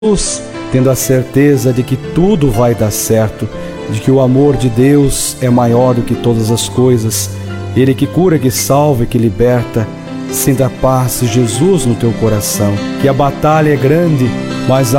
Jesus, tendo a certeza de que tudo vai dar certo, de que o amor de Deus é maior do que todas as coisas, Ele que cura, que salva e que liberta. Sinta a paz de Jesus no teu coração, que a batalha é grande, mas